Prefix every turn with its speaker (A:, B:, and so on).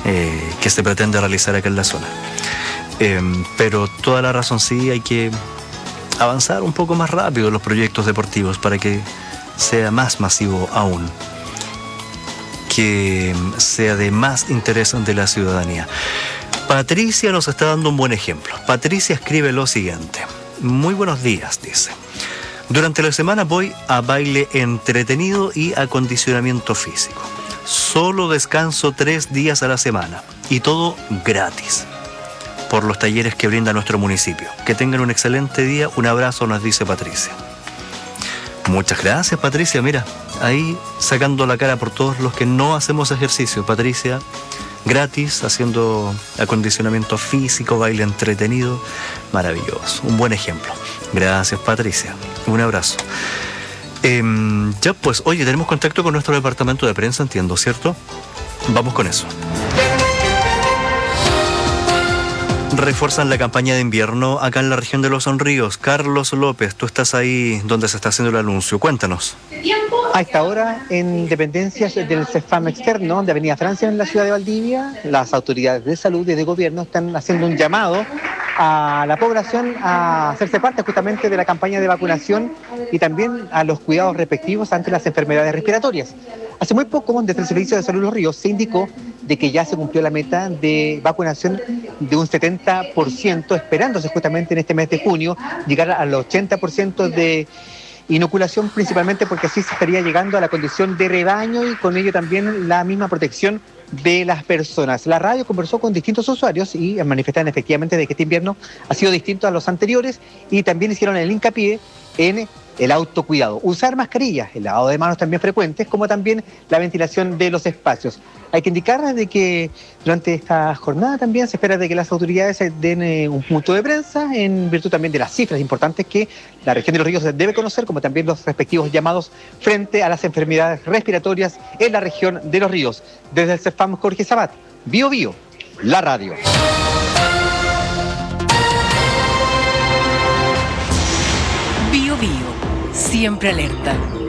A: que se pretende realizar acá en la zona. Pero toda la razón, sí, hay que avanzar un poco más rápido los proyectos deportivos para que sea más masivo aún, que sea de más interés de la ciudadanía. Patricia nos está dando un buen ejemplo. Patricia escribe lo siguiente: muy buenos días, dice. Durante la semana voy a baile entretenido y acondicionamiento físico. Solo descanso 3 días a la semana y todo gratis por los talleres que brinda nuestro municipio. Que tengan un excelente día. Un abrazo, nos dice Patricia. Muchas gracias, Patricia. Mira, ahí sacando la cara por todos los que no hacemos ejercicio. Patricia, gratis, haciendo acondicionamiento físico, baile entretenido. Maravilloso, un buen ejemplo. Gracias, Patricia. Un abrazo. Ya pues, oye, tenemos contacto con nuestro departamento de prensa, entiendo, ¿cierto? Vamos con eso. Refuerzan la campaña de invierno acá en la región de Los Ríos. Carlos López, tú estás ahí donde se está haciendo el anuncio. Cuéntanos.
B: A esta hora, en dependencias del CEFAM externo de Avenida Francia en la ciudad de Valdivia, las autoridades de salud y de gobierno están haciendo un llamado a la población a hacerse parte justamente de la campaña de vacunación y también a los cuidados respectivos ante las enfermedades respiratorias. Hace muy poco, desde el Servicio de Salud Los Ríos, se indicó de que ya se cumplió la meta de vacunación de un 70%, esperándose justamente en este mes de junio llegar al 80% de inoculación, principalmente porque así se estaría llegando a la condición de rebaño y con ello también la misma protección de las personas. La radio conversó con distintos usuarios y manifestaron efectivamente de que este invierno ha sido distinto a los anteriores y también hicieron el hincapié en el autocuidado, usar mascarillas, el lavado de manos también frecuentes, como también la ventilación de los espacios. Hay que indicar de que durante esta jornada también se espera de que las autoridades den un punto de prensa en virtud también de las cifras importantes que la región de Los Ríos debe conocer, como también los respectivos llamados frente a las enfermedades respiratorias en la región de Los Ríos. Desde el CEFAM Jorge Sabat, Bio Bio, la radio.
C: Bio Bio, siempre alerta.